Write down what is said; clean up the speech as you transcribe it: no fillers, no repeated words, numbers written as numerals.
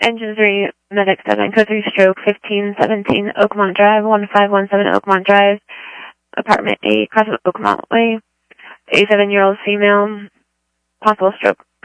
Engine 3, Medic 7, code 3 stroke 1517 Oakmont Drive, 1517 Oakmont Drive, apartment 8, Crossing Oakmont Way, 87-year-old female, possible stroke.